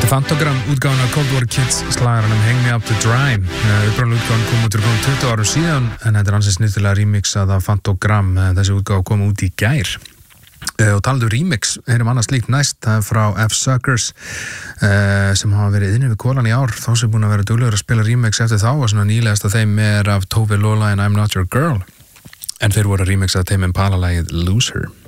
Fantogram útgáfan af Cold War Kids slagaranum Hang Me Up to Dry. Upprunalega útgáfan kom út fyrir 20 árum síðan en þetta ansið snillilega remixað af Fantogram. Þessi útgáfa kom út í gær. Og talandi remix, heyrum annað slíkt næst, það frá F-Suckers sem hafa verið inni við kolan í ár, þá sem búin að vera duglegur að spila remix eftir þá og svona nýlegast af þeim af Tove Lola and I'm Not Your Girl en þeir voru að remixa Tame Impala lagið Loser.